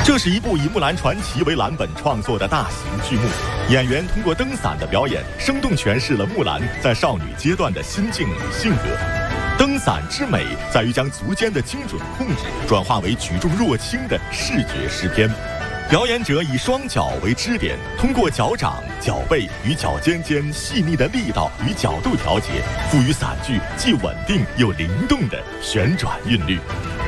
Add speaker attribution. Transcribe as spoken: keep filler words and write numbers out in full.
Speaker 1: 这是一部以《木兰传奇》为蓝本创作的大型剧目，演员通过灯伞的表演，生动诠释了木兰在少女阶段的心境与性格。灯伞之美在于将足尖的精准控制转化为举重若轻的视觉诗篇。表演者以双脚为支点，通过脚掌、脚背与脚尖间细腻的力道与角度调节，赋予伞具既稳定又灵动的旋转韵律。